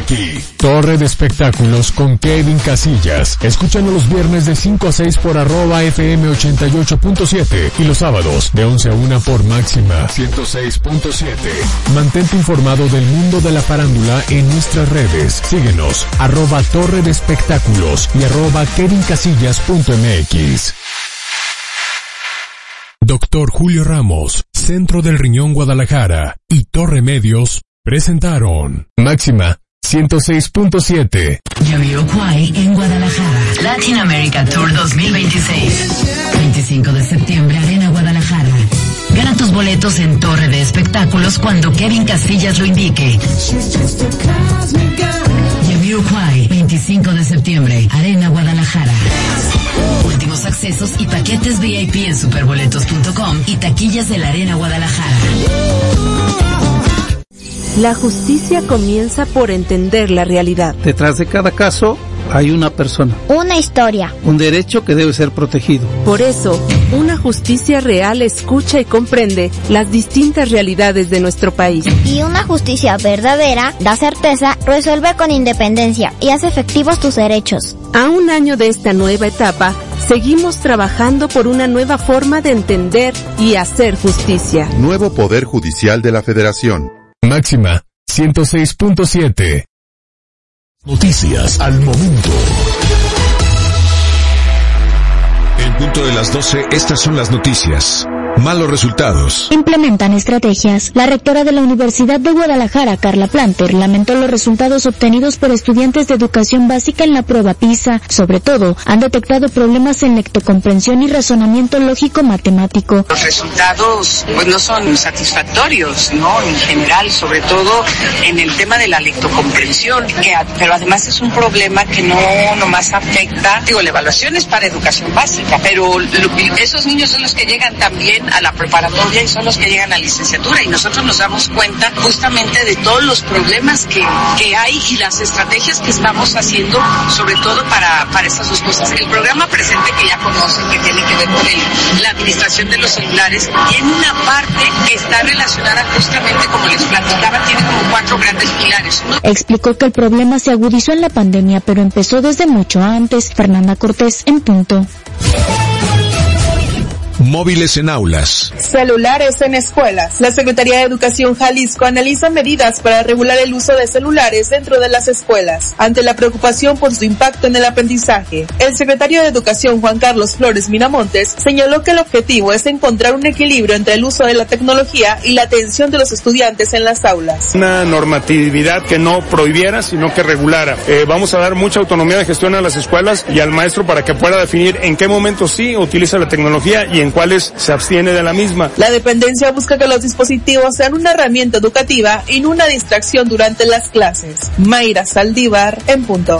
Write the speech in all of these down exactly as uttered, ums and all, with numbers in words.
aquí. Torre de Espectáculos con Kevin Casillas. Escúchanos los viernes de cinco a seis por arroba F M ochenta y ocho punto siete y los sábados de once a una por Máxima ciento seis punto siete. Mantente informado del mundo de la farándula en nuestras redes. Síguenos, arroba Torre de Espectáculos y arroba Kevin Casillas punto M X. Doctor Julio Ramos, Centro del Riñón Guadalajara y Torre Medios presentaron Máxima ciento seis punto siete. Jamiroquai en Guadalajara. Latin America Tour dos mil veintiséis. veinticinco de septiembre, Arena Guadalajara. Gana tus boletos en Torre de Espectáculos cuando Kevin Casillas lo indique. Jamiroquai, veinticinco de septiembre, Arena Guadalajara. Últimos accesos y paquetes V I P en superboletos punto com y taquillas de la Arena Guadalajara. La justicia comienza por entender la realidad. Detrás de cada caso hay una persona. Una historia. Un derecho que debe ser protegido. Por eso, una justicia real escucha y comprende las distintas realidades de nuestro país. Y una justicia verdadera da certeza, resuelve con independencia y hace efectivos tus derechos. A un año de esta nueva etapa, seguimos trabajando por una nueva forma de entender y hacer justicia. Nuevo Poder Judicial de la Federación. Máxima ciento seis punto siete. Noticias al momento. En punto de las doce, estas son las noticias. Malos resultados. Implementan estrategias. La rectora de la Universidad de Guadalajara, Carla Planter, lamentó los resultados obtenidos por estudiantes de educación básica en la prueba PISA. Sobre todo, han detectado problemas en lectocomprensión y razonamiento lógico-matemático. Los resultados pues no son satisfactorios, ¿no? En general, sobre todo en el tema de la lectocomprensión, que pero además es un problema que no nomás afecta, digo, la evaluación es para educación básica, pero lo, esos niños son los que llegan también a la preparatoria y son los que llegan a licenciatura, y nosotros nos damos cuenta justamente de todos los problemas que, que hay y las estrategias que estamos haciendo, sobre todo para, para estas dos cosas. El programa presente que ya conocen, que tiene que ver con el, la administración de los celulares, tiene una parte que está relacionada justamente, como les platicaba, tiene como cuatro grandes pilares. Uno... Explicó que el problema se agudizó en la pandemia, pero empezó desde mucho antes. Fernanda Cortés, en punto. Móviles en aulas. Celulares en escuelas. La Secretaría de Educación Jalisco analiza medidas para regular el uso de celulares dentro de las escuelas, ante la preocupación por su impacto en el aprendizaje. El secretario de Educación, Juan Carlos Flores Miramontes, señaló que el objetivo es encontrar un equilibrio entre el uso de la tecnología y la atención de los estudiantes en las aulas. Una normatividad que no prohibiera, sino que regulara. Eh, vamos a dar mucha autonomía de gestión a las escuelas y al maestro para que pueda definir en qué momento sí utiliza la tecnología y en cuáles se abstiene de la misma. La dependencia busca que los dispositivos sean una herramienta educativa y no una distracción durante las clases. Mayra Saldívar, en punto.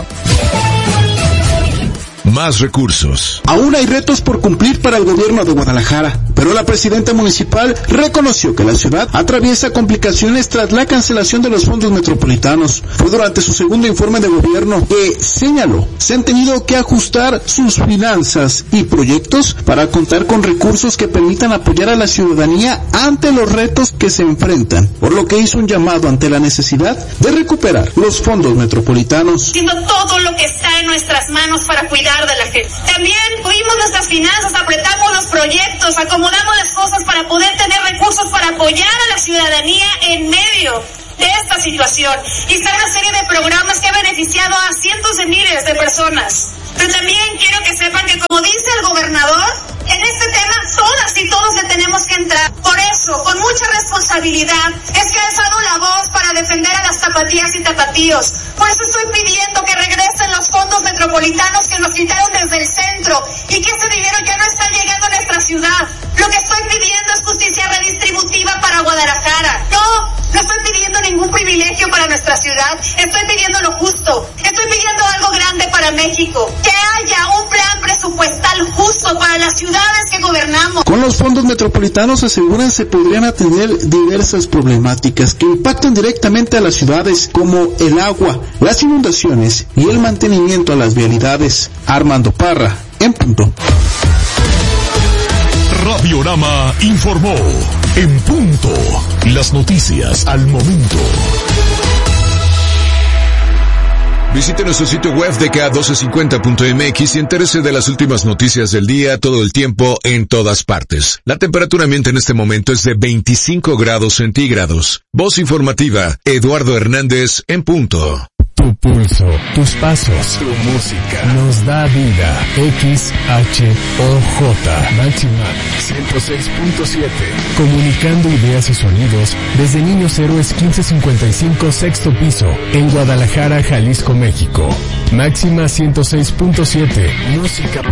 Más recursos. Aún hay retos por cumplir para el gobierno de Guadalajara, pero la presidenta municipal reconoció que la ciudad atraviesa complicaciones tras la cancelación de los fondos metropolitanos. Fue durante su segundo informe de gobierno que señaló se han tenido que ajustar sus finanzas y proyectos para contar con recursos que permitan apoyar a la ciudadanía ante los retos que se enfrentan, por lo que hizo un llamado ante la necesidad de recuperar los fondos metropolitanos. Haciendo todo lo que está en nuestras manos para cuidar de la gente. También tuvimos nuestras finanzas, apretamos los proyectos, acomodamos las cosas para poder tener recursos para apoyar a la ciudadanía en medio de esta situación. Y está una serie de programas que ha beneficiado a cientos de miles de personas. Pero también quiero que sepan que, como dice el gobernador, en este tema todas y todos le tenemos que entrar. Por eso, con mucha responsabilidad, es que he alzado la voz para defender a las tapatías y tapatíos. Por eso estoy pidiendo que regresen los fondos metropolitanos que nos quitaron desde el centro y que ese dinero ya no está llegando a nuestra ciudad. Lo que estoy pidiendo es justicia redistributiva para Guadalajara. No, no estoy pidiendo ningún privilegio para nuestra ciudad. Estoy pidiendo lo justo. Estoy pidiendo algo grande para México. Que haya un plan presupuestal justo para las ciudades que gobernamos. Con los fondos metropolitanos, aseguran, se podrían atender diversas problemáticas que impactan directamente a las ciudades, como el agua, las inundaciones y el mantenimiento a las vialidades. Armando Parra, en punto. Radiorama informó. En punto. Las noticias al momento. Visite nuestro sitio web de K doce cincuenta punto M X y entérese de las últimas noticias del día todo el tiempo en todas partes. La temperatura ambiente en este momento es de veinticinco grados centígrados. Voz informativa, Eduardo Hernández en punto. Tu pulso, tus pasos, tu música nos da vida. X H O J Máxima ciento seis punto siete. Comunicando ideas y sonidos desde Niños Héroes quince cincuenta y cinco sexto piso en Guadalajara, Jalisco, México. Máxima ciento seis punto siete. Música